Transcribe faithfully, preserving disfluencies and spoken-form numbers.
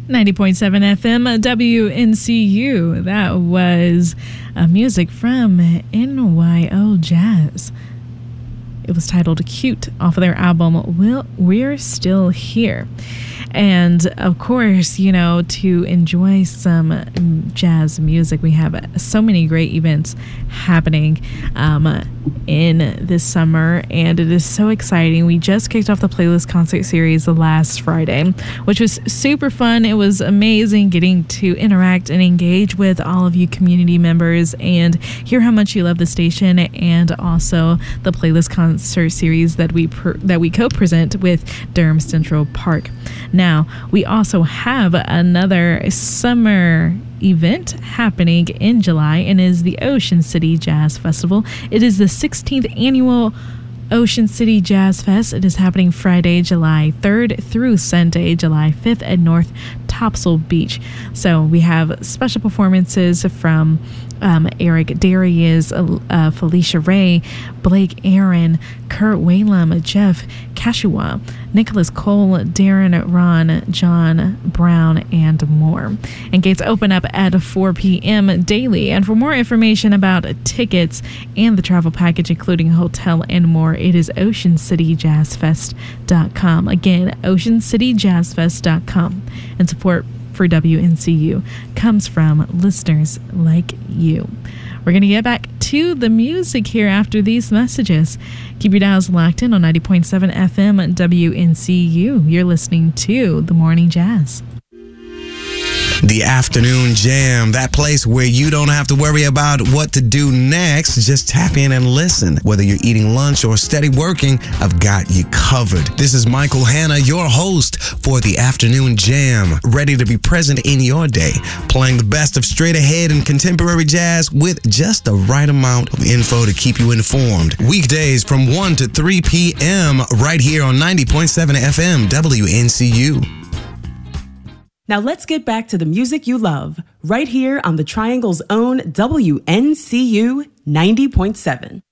ninety point seven F M W N C U. That was uh, music from N Y O Jazz. It was titled Cute off of their album We'll, We're Still Here. And of course, you know, to enjoy some jazz music, we have so many great events happening um, in this summer, and it is so exciting. We just kicked off the Playlist Concert Series last Friday, which was super fun. It was amazing getting to interact and engage with all of you community members and hear how much you love the station, and also the Playlist Concert Series that we per- that we co-present with Durham Central Park. Now, we also have another summer event happening in July, and is the Ocean City Jazz Festival. It is the sixteenth annual Ocean City Jazz Fest. It is happening Friday, July third through Sunday, July fifth at North Topsail Beach. So we have special performances from um, Eric Darius, uh, Felicia Ray, Blake Aaron, Kurt Whalum, Jeff Kashua, Nicholas Cole, Darren Ron, John Brown, and more. And gates open up at four p.m. daily. And for more information about tickets and the travel package, including hotel and more, it is ocean city jazz fest dot com. Again, ocean city jazz fest dot com. And support for W N C U comes from listeners like you. We're going to get back to the music here after these messages. Keep your dials locked in on ninety point seven F M W N C U. You're listening to The Morning Jazz. The Afternoon Jam, that place where you don't have to worry about what to do next. Just tap in and listen. Whether you're eating lunch or steady working, I've got you covered. This is Michael Hanna, your host for The Afternoon Jam, ready to be present in your day, playing the best of straight ahead and contemporary jazz with just the right amount of info to keep you informed. Weekdays from one to three p.m. right here on ninety point seven F M W N C U. Now let's get back to the music you love, right here on the Triangle's own W N C U ninety point seven.